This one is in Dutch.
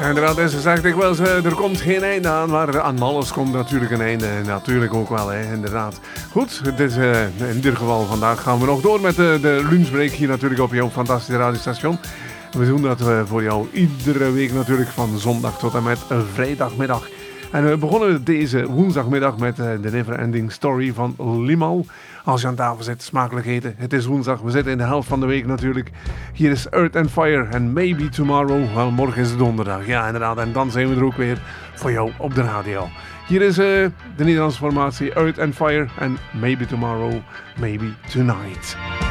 Inderdaad, en ze zegt dikwijls, er komt geen einde aan, maar aan alles komt natuurlijk een einde. Natuurlijk ook wel, hè, inderdaad. Goed, het is, in ieder geval vandaag gaan we nog door met de lunchbreak hier natuurlijk op jouw fantastische radiostation. We doen dat voor jou iedere week natuurlijk van zondag tot en met vrijdagmiddag. En we begonnen deze woensdagmiddag met de Neverending Story van Limahl. Als je aan tafel zit, smakelijk eten. Het is woensdag, we zitten in de helft van de week natuurlijk. Hier is Earth and Fire en Maybe Tomorrow. Wel, morgen is het donderdag. Ja, inderdaad. En dan zijn we er ook weer voor jou op de radio. Hier is de Nederlandse formatie Earth and Fire en Maybe Tomorrow, Maybe Tonight.